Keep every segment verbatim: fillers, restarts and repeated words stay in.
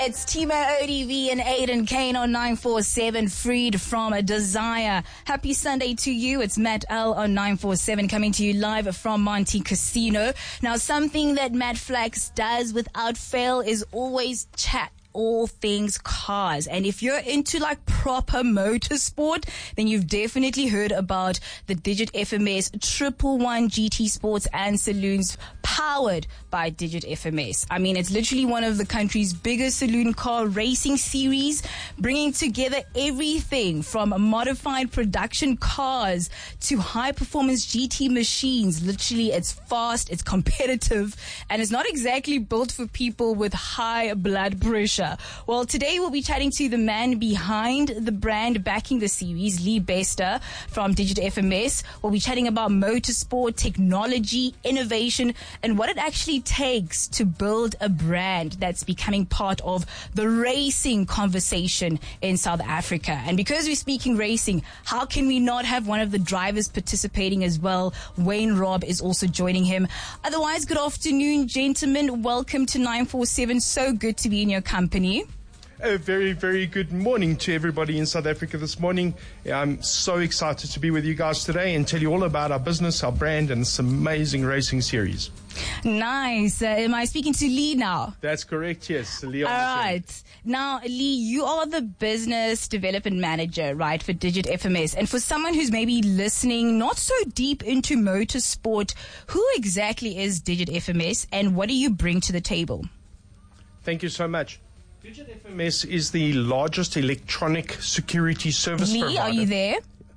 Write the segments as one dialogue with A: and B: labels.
A: It's Timo O D V and Aiden Kane on nine four seven, Freed from a Desire. Happy Sunday to you. It's Matt L on nine four seven coming to you live from Monte Casino. Now, something that Matt Flax does without fail is always chat all things cars. And if you're into like proper motorsport, then you've definitely heard about the Digit F M S Triple One G T Sports and Saloons, powered by Digit F M S. I mean, it's literally one of the country's biggest saloon car racing series, bringing together everything from modified production cars to high performance G T machines. Literally, it's fast, it's competitive, and it's not exactly built for people with high blood pressure. Well, today we'll be chatting to the man behind the brand backing the series, Lee Bester from Digit F M S. We'll be chatting about motorsport, technology, innovation, and what it actually takes to build a brand that's becoming part of the racing conversation in South Africa. And because we're speaking racing, how can we not have one of the drivers participating as well? Wayne Robb is also joining him. Otherwise, good afternoon, gentlemen. Welcome to nine four seven. So good to be in your company.
B: A very, very good morning to everybody in South Africa this morning. I'm so excited to be with you guys today and tell you all about our business, our brand, and this amazing racing series.
A: Nice. Uh, am I speaking to Lee now?
B: That's correct, yes. Lee.
A: All right. Now, Lee, you are the business development manager, right, for Digit F M S. And for someone who's maybe listening, not so deep into motorsport, who exactly is Digit F M S and what do you bring to the table?
B: Thank you so much. Digit F M S is the largest electronic security service
A: Lee,
B: provider.
A: are you there?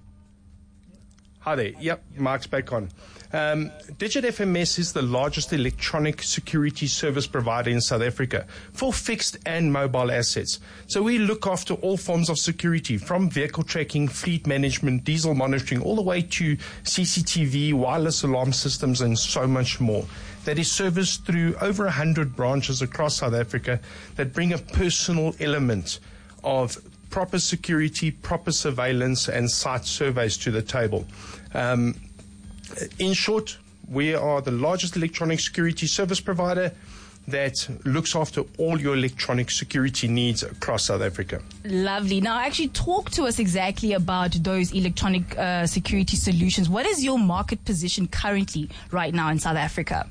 B: Hi there. Yep, Mark's back on. Um, Digit F M S is the largest electronic security service provider in South Africa for fixed and mobile assets. So we look after all forms of security, from vehicle tracking, fleet management, diesel monitoring, all the way to C C T V, wireless alarm systems, and so much more. That is serviced through over one hundred branches across South Africa that bring a personal element of proper security, proper surveillance, and site surveys to the table. Um, in short, we are the largest electronic security service provider that looks after all your electronic security needs across South Africa.
A: Lovely. Now, actually talk to us exactly about those electronic uh, security solutions. What is your market position currently right now in South Africa?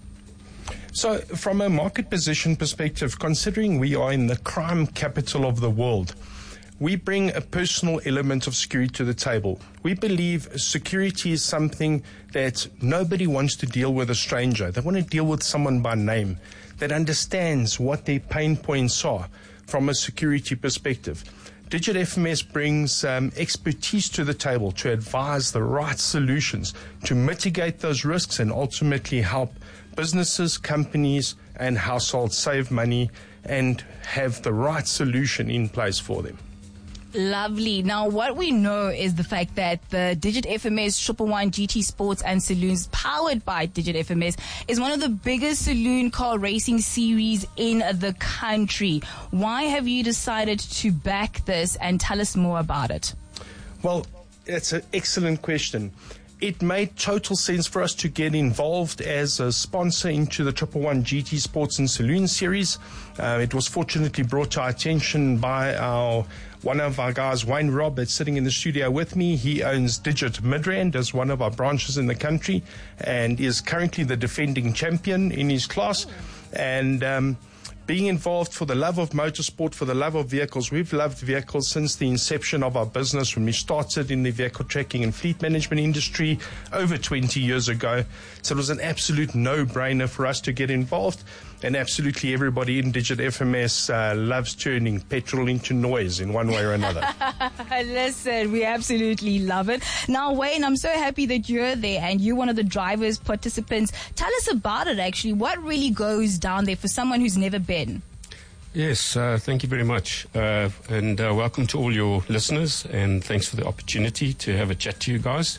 B: So from a market position perspective, considering we are in the crime capital of the world, we bring a personal element of security to the table. We believe security is something that nobody wants to deal with a stranger. They want to deal with someone by name that understands what their pain points are from a security perspective. Digit F M S brings um, expertise to the table to advise the right solutions to mitigate those risks and ultimately help businesses, companies, and households save money and have the right solution in place for them.
A: Lovely. Now, what we know is the fact that the Digit F M S Triple One G T Sports and Saloons, powered by Digit F M S, is one of the biggest saloon car racing series in the country. Why have you decided to back this, and tell us more about it?
B: Well, it's an excellent question. It made total sense for us to get involved as a sponsor into the Triple One G T Sports and Saloon series. Uh, it was fortunately brought to our attention by our one of our guys, Wayne Robb, that's sitting in the studio with me. He owns Digit Midrand as one of our branches in the country and is currently the defending champion in his class. And um, being involved for the love of motorsport, for the love of vehicles. We've loved vehicles since the inception of our business when we started in the vehicle tracking and fleet management industry over twenty years ago. So it was an absolute no-brainer for us to get involved. And absolutely everybody in Digit F M S uh, loves turning petrol into noise in one way or another.
A: Listen, we absolutely love it. Now, Wayne, I'm so happy that you're there and you're one of the drivers, participants. Tell us about it, actually. What really goes down there for someone who's never been?
C: Yes, uh, thank you very much. Uh, and uh, welcome to all your listeners. And thanks for the opportunity to have a chat to you guys.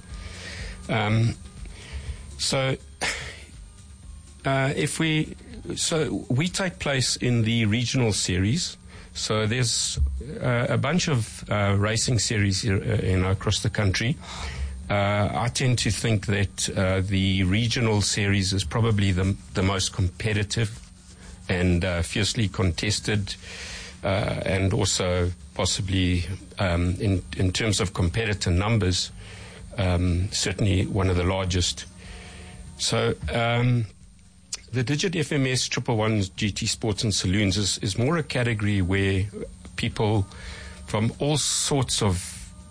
C: Um, so, uh, if we... So we take place in the regional series. So there's uh, a bunch of uh, racing series here, uh, you know, across the country. Uh, I tend to think that uh, the regional series is probably the, the most competitive and uh, fiercely contested uh, and also possibly um, in, in terms of competitor numbers, um, certainly one of the largest. So um, the Digit F M S Triple One G T Sports and Saloons is, is more a category where people from all sorts of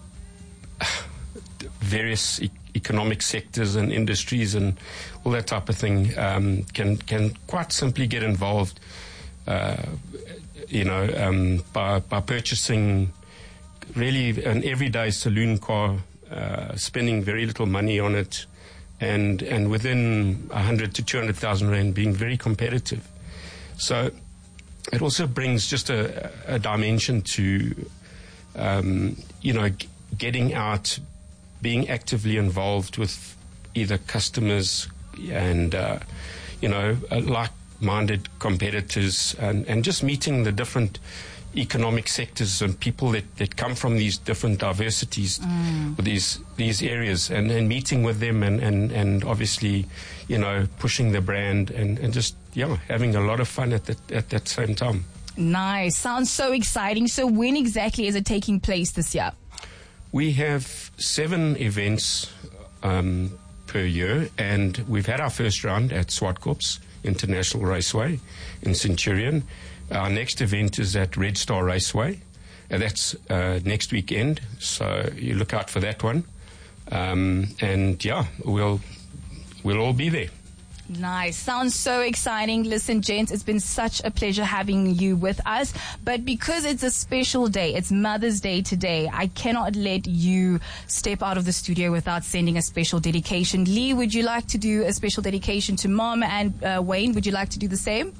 C: various e- economic sectors and industries and all that type of thing um, can can quite simply get involved, uh, you know, um, by by purchasing really an everyday saloon car, uh, spending very little money on it, and and within a hundred to two hundred thousand rand, being very competitive. So it also brings just a, a dimension to, um, you know, g- getting out, being actively involved with either customers and, uh, you know, uh, like-minded competitors, and, and just meeting the different economic sectors and people that, that come from these different diversities, mm. these these areas, and, and meeting with them and, and, and obviously, you know, pushing the brand and, and just, yeah, having a lot of fun at that, at that same time.
A: Nice. Sounds so exciting. So when exactly is it taking place this year?
C: We have seven events um, per year, and we've had our first round at Swartkorps International Raceway in Centurion. Our next event is at Red Star Raceway, and that's uh, next weekend, so you look out for that one. Um, and yeah, we'll we'll all be there.
A: Nice. Sounds so exciting. Listen, gents, it's been such a pleasure having you with us. But because it's a special day, it's Mother's Day today, I cannot let you step out of the studio without sending a special dedication. Lee, would you like to do a special dedication to Mom? And uh, Wayne, would you like to do the same?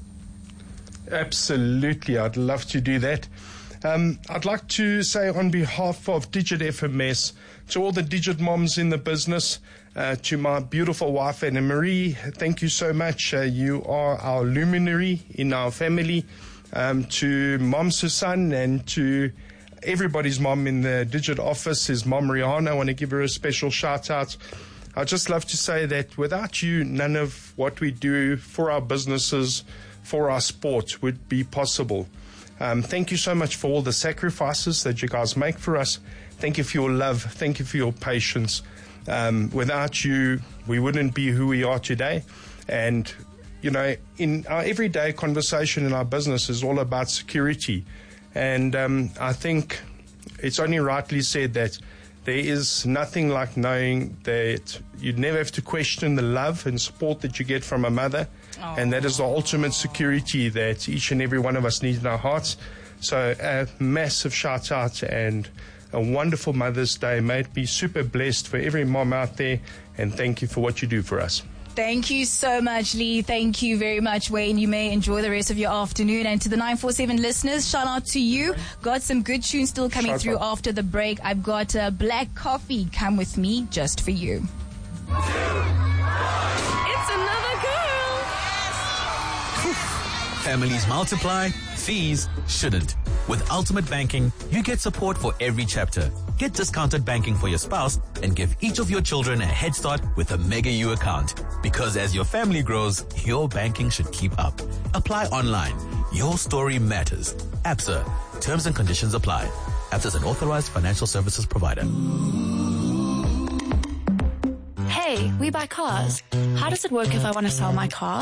B: Absolutely. I'd love to do that. Um, I'd like to say on behalf of Digit F M S, to all the Digit moms in the business, uh, to my beautiful wife, Anna Marie, thank you so much. Uh, you are our luminary in our family. Um, to Mom Susan and to everybody's mom in the Digit office, his Mom Rihanna, I want to give her a special shout out. I'd just love to say that without you, none of what we do for our businesses, for our sport would be possible. Um, thank you so much for all the sacrifices that you guys make for us. Thank you for your love. Thank you for your patience. Um, without you, we wouldn't be who we are today. And, you know, in our everyday conversation in our business is all about security. And um, I think it's only rightly said that there is nothing like knowing that you never have to question the love and support that you get from a mother. Aww. And that is the ultimate security that each and every one of us needs in our hearts. So a massive shout out and a wonderful Mother's Day. May it be super blessed for every mom out there. And thank you for what you do for us.
A: Thank you so much, Lee. Thank you very much, Wayne. You may enjoy the rest of your afternoon. And to the nine four seven listeners, shout out to you. Got some good tunes still coming shout through out. After the break. I've got uh, Black Coffee, Come With Me, just for you.
D: It's another girl.
E: Families multiply, fees shouldn't. With Ultimate Banking, you get support for every chapter. Get discounted banking for your spouse and give each of your children a head start with a Mega U account. Because as your family grows, your banking should keep up. Apply online. Your story matters. ABSA. Terms and conditions apply. ABSA is an authorized financial services provider.
D: Hey, we buy cars. How does it work if I want to sell my car?